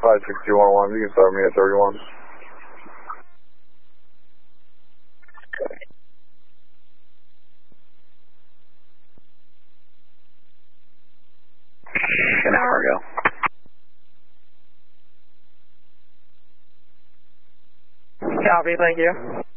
56211, you can start me at 31. An hour ago. Copy, thank you.